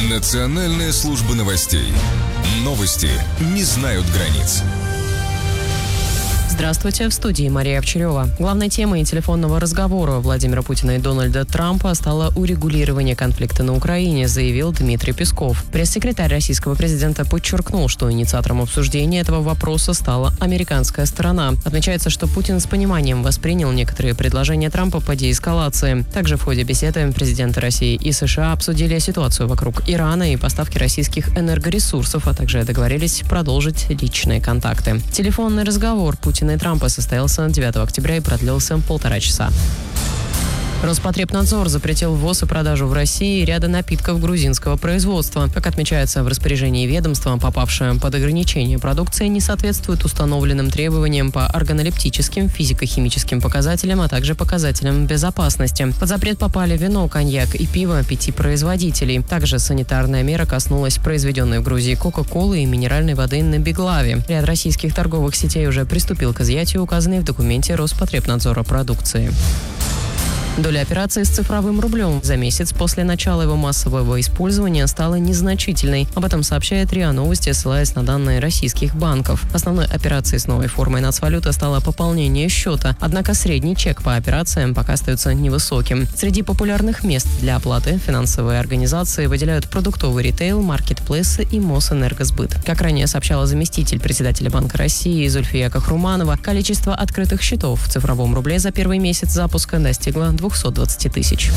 Национальная служба новостей. Новости не знают границ. Здравствуйте, в студии Мария Овчарева. Главной темой телефонного разговора Владимира Путина и Дональда Трампа стало урегулирование конфликта на Украине, заявил Дмитрий Песков. Пресс-секретарь российского президента подчеркнул, что инициатором обсуждения этого вопроса стала американская сторона. Отмечается, что Путин с пониманием воспринял некоторые предложения Трампа по деэскалации. Также в ходе беседы президенты России и США обсудили ситуацию вокруг Ирана и поставки российских энергоресурсов, а также договорились продолжить личные контакты. Телефонный разговор Путина и Трампа состоялся 9 октября и продлился 1,5 часа. Роспотребнадзор запретил ввоз и продажу в России ряда напитков грузинского производства. Как отмечается в распоряжении ведомства, попавшая под ограничение продукция не соответствует установленным требованиям по органолептическим, физико-химическим показателям, а также показателям безопасности. Под запрет попали вино, коньяк и пиво 5 производителей. Также санитарная мера коснулась произведенной в Грузии Кока-колы и минеральной воды на Беглаве. Ряд российских торговых сетей уже приступил к изъятию указанной в документе Роспотребнадзора продукции. Доля операций с цифровым рублем за месяц после начала его массового использования стала незначительной. Об этом сообщает РИА Новости, ссылаясь на данные российских банков. Основной операцией с новой формой нацвалюты стало пополнение счета, однако средний чек по операциям пока остается невысоким. Среди популярных мест для оплаты финансовые организации выделяют продуктовый ритейл, маркетплейсы и Мосэнергосбыт. Как ранее сообщала заместитель председателя Банка России Зульфия Кахруманова, количество открытых счетов в цифровом рубле за первый месяц запуска достигло 220 тысяч.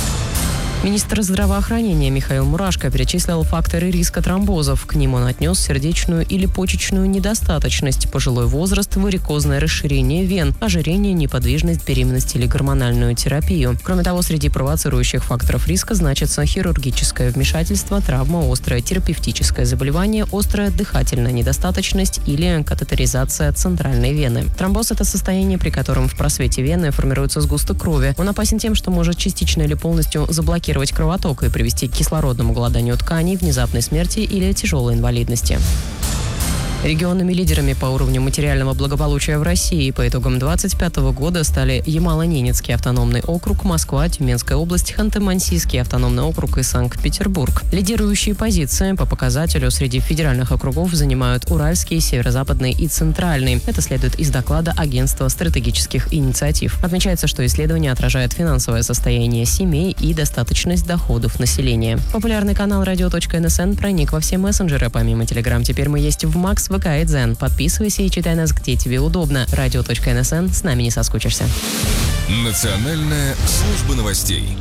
Министр здравоохранения Михаил Мурашко перечислил факторы риска тромбозов. К ним он отнес сердечную или почечную недостаточность, пожилой возраст, варикозное расширение вен, ожирение, неподвижность, беременность или гормональную терапию. Кроме того, среди провоцирующих факторов риска значатся хирургическое вмешательство, травма, острое терапевтическое заболевание, острая дыхательная недостаточность или катетеризация центральной вены. Тромбоз – это состояние, при котором в просвете вены формируется сгусток крови. Он опасен тем, что может частично или полностью заблокировать кровоток и привести к кислородному голоданию тканей, внезапной смерти или тяжелой инвалидности. Регионными лидерами по уровню материального благополучия в России по итогам 2025 года стали Ямало-Ненецкий автономный округ, Москва, Тюменская область, Ханты-Мансийский автономный округ и Санкт-Петербург. Лидирующие позиции по показателю среди федеральных округов занимают Уральский, Северо-Западный и Центральный. Это следует из доклада Агентства стратегических инициатив. Отмечается, что исследование отражает финансовое состояние семей и достаточность доходов населения. Популярный канал radio.nsn проник во все мессенджеры. Помимо Telegram, теперь мы есть в Макс, ВК и Дзен. Подписывайся и читай нас, где тебе удобно. Radio.nsn, с нами не соскучишься. Национальная служба новостей.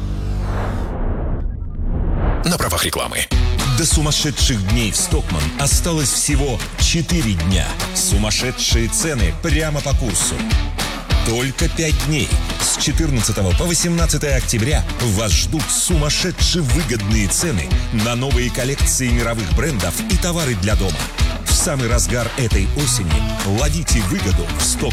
На правах рекламы. До сумасшедших дней в Стокманн осталось всего 4 дня. Сумасшедшие цены прямо по курсу. Только 5 дней. С 14 по 18 октября вас ждут сумасшедшие выгодные цены на новые коллекции мировых брендов и товары для дома. В самый разгар этой осени ловите выгоду в Стокманн.